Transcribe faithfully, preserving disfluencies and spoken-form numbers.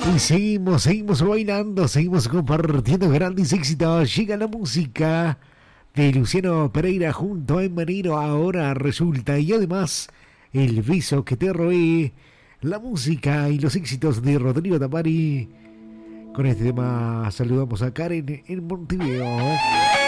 Y seguimos, seguimos bailando, seguimos compartiendo grandes éxitos. Llega la música de Luciano Pereira junto a Emanero, ahora resulta. Y además, el beso que te robé, la música y los éxitos de Rodrigo Tapari. Con este tema saludamos a Karen en Montevideo.